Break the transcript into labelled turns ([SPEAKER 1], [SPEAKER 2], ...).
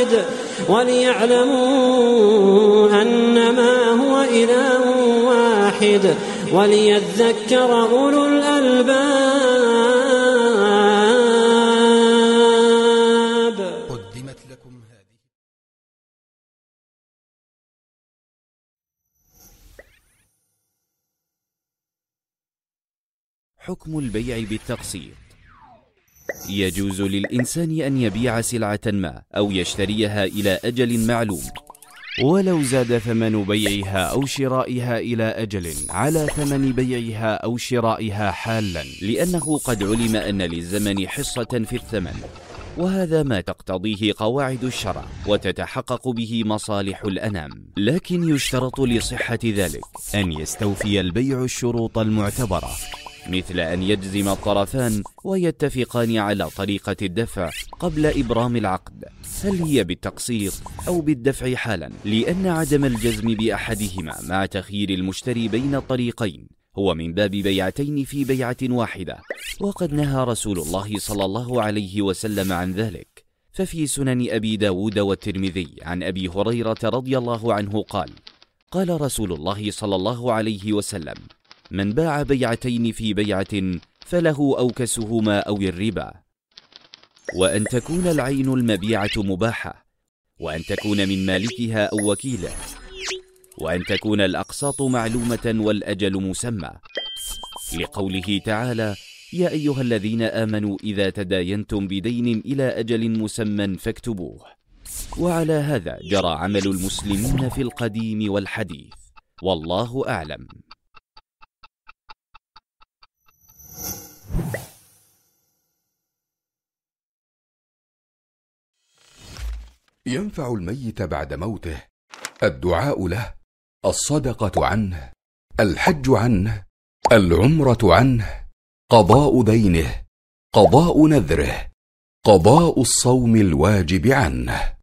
[SPEAKER 1] أحد وليعلموا أنما هو إله واحد وليذكر أولو الألباب.
[SPEAKER 2] قدمت لكم هذه.
[SPEAKER 3] حكم البيع بالتقسيط. يجوز للإنسان أن يبيع سلعة ما أو يشتريها إلى أجل معلوم، ولو زاد ثمن بيعها أو شرائها إلى أجل على ثمن بيعها أو شرائها حالا، لأنه قد علم أن للزمن حصة في الثمن، وهذا ما تقتضيه قواعد الشرع وتتحقق به مصالح الأنام. لكن يشترط لصحة ذلك أن يستوفي البيع الشروط المعتبرة، مثل أن يجزم الطرفان ويتفقان على طريقة الدفع قبل إبرام العقد، هل هي بالتقسيط أو بالدفع حالا، لأن عدم الجزم بأحدهما مع تخيير المشتري بين الطريقين هو من باب بيعتين في بيعة واحدة، وقد نهى رسول الله صلى الله عليه وسلم عن ذلك. ففي سنن أبي داود والترمذي عن أبي هريرة رضي الله عنه قال: قال رسول الله صلى الله عليه وسلم: من باع بيعتين في بيعة فله أوكسهما أو الربا. وأن تكون العين المبيعة مباحة، وأن تكون من مالكها أو وكيله، وأن تكون الأقساط معلومة والأجل مسمى، لقوله تعالى: يا أيها الذين آمنوا إذا تداينتم بدين إلى أجل مسمى فاكتبوه. وعلى هذا جرى عمل المسلمين في القديم والحديث، والله أعلم.
[SPEAKER 2] ينفع الميت بعد موته الدعاء له، الصدقة عنه، الحج عنه، العمرة عنه، قضاء دينه، قضاء نذره، قضاء الصوم الواجب عنه.